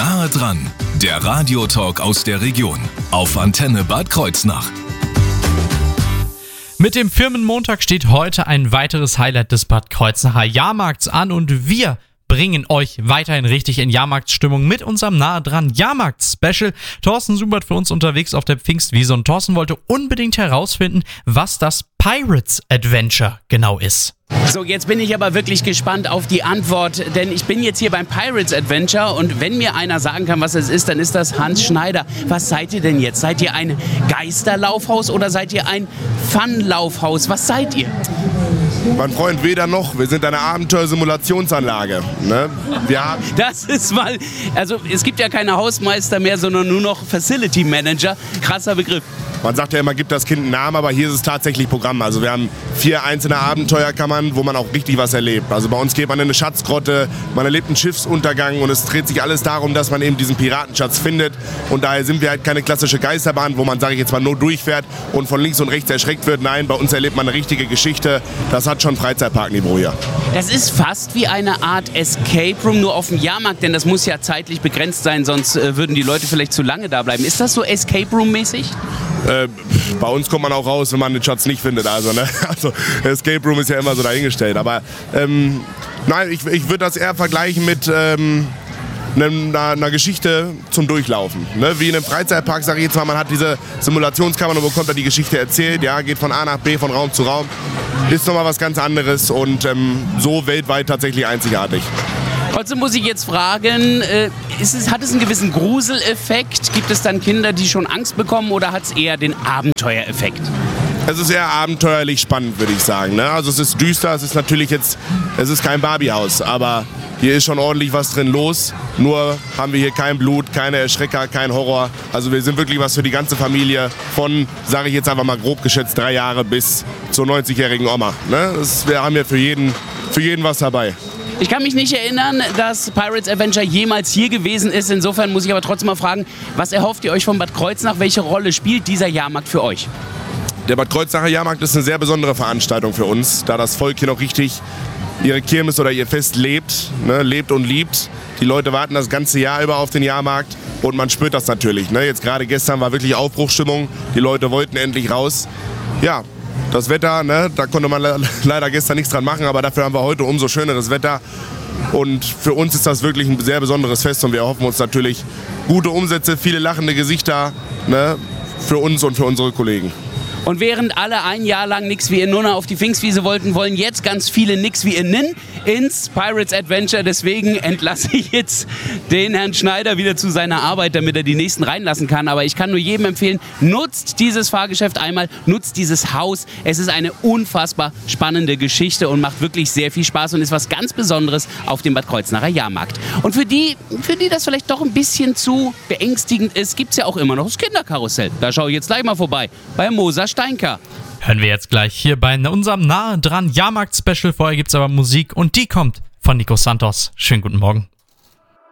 Nahe dran, der Radiotalk aus der Region auf Antenne Bad Kreuznach. Mit dem Firmenmontag steht heute ein weiteres Highlight des Bad Kreuznacher Jahrmarkts an und wir bringen euch weiterhin richtig in Jahrmarktsstimmung mit unserem Nahe dran Jahrmarkt-Special. Thorsten Subert für uns unterwegs auf der Pfingstwiese und Thorsten wollte unbedingt herausfinden, was das Pirates Adventure genau ist. So, jetzt bin ich aber wirklich gespannt auf die Antwort, denn ich bin jetzt hier beim Pirates Adventure und wenn mir einer sagen kann, was es ist, dann ist das Hans Schneider. Was seid ihr denn jetzt? Seid ihr ein Geisterlaufhaus oder seid ihr ein Fun-Laufhaus? Was seid ihr? Mein Freund, weder noch. Wir sind eine Abenteuersimulationsanlage. Ne? Das ist mal, also es gibt ja keine Hausmeister mehr, sondern nur noch Facility Manager. Krasser Begriff. Man sagt ja immer, gibt das Kind einen Namen, aber hier ist es tatsächlich Programm. Also wir haben 4 einzelne Abenteuerkammern, wo man auch richtig was erlebt. Also bei uns geht man in eine Schatzgrotte, man erlebt einen Schiffsuntergang und es dreht sich alles darum, dass man eben diesen Piratenschatz findet. Und daher sind wir halt keine klassische Geisterbahn, wo man, sage ich jetzt mal, nur durchfährt und von links und rechts erschreckt wird. Nein, bei uns erlebt man eine richtige Geschichte. Das hat schon Freizeitparkniveau hier. Das ist fast wie eine Art Escape Room, nur auf dem Jahrmarkt, denn das muss ja zeitlich begrenzt sein, sonst würden die Leute vielleicht zu lange da bleiben. Ist das so Escape Room-mäßig? Bei uns kommt man auch raus, wenn man den Schatz nicht findet. Also Escape Room ist ja immer so dahingestellt. Aber nein, ich würde das eher vergleichen mit einer Geschichte zum Durchlaufen. Ne? Wie in einem Freizeitpark, sage ich jetzt mal, man hat diese Simulationskammer und bekommt dann die Geschichte erzählt. Ja, geht von A nach B, von Raum zu Raum. Ist nochmal was ganz anderes und so weltweit tatsächlich einzigartig. Trotzdem muss ich jetzt fragen, hat es einen gewissen Gruseleffekt? Gibt es dann Kinder, die schon Angst bekommen oder hat es eher den Abenteuereffekt? Es ist eher abenteuerlich spannend, würde ich sagen. Ne? Also es ist düster, es ist kein Barbiehaus, aber hier ist schon ordentlich was drin los. Nur haben wir hier kein Blut, keine Erschrecker, kein Horror. Also wir sind wirklich was für die ganze Familie von, sage ich jetzt einfach mal grob geschätzt, 3 Jahre bis zur 90-jährigen Oma. Ne? Wir haben hier für jeden was dabei. Ich kann mich nicht erinnern, dass Pirates Adventure jemals hier gewesen ist. Insofern muss ich aber trotzdem mal fragen, was erhofft ihr euch von Bad Kreuznach? Welche Rolle spielt dieser Jahrmarkt für euch? Der Bad Kreuznacher Jahrmarkt ist eine sehr besondere Veranstaltung für uns, da das Volk hier noch richtig ihre Kirmes oder ihr Fest lebt, ne, lebt und liebt. Die Leute warten das ganze Jahr über auf den Jahrmarkt und man spürt das natürlich. Ne? Jetzt gerade gestern war wirklich Aufbruchsstimmung, die Leute wollten endlich raus. Ja, das Wetter, ne, da konnte man leider gestern nichts dran machen, aber dafür haben wir heute umso schöneres Wetter. Und für uns ist das wirklich ein sehr besonderes Fest und wir erhoffen uns natürlich gute Umsätze, viele lachende Gesichter, ne, für uns und für unsere Kollegen. Und während alle ein Jahr lang nix wie in Nunna auf die Pfingstwiese wollten, wollen jetzt ganz viele nix wie in Nin ins Pirates Adventure. Deswegen entlasse ich jetzt den Herrn Schneider wieder zu seiner Arbeit, damit er die nächsten reinlassen kann. Aber ich kann nur jedem empfehlen, nutzt dieses Fahrgeschäft einmal, nutzt dieses Haus. Es ist eine unfassbar spannende Geschichte und macht wirklich sehr viel Spaß und ist was ganz Besonderes auf dem Bad Kreuznacher Jahrmarkt. Und für die das vielleicht doch ein bisschen zu beängstigend ist, gibt es ja auch immer noch das Kinderkarussell. Da schaue ich jetzt gleich mal vorbei bei Moser Steinker. Hören wir jetzt gleich hier bei unserem Nahe dran Jahrmarkt-Special. Vorher gibt es aber Musik und die kommt von Nico Santos. Schönen guten Morgen.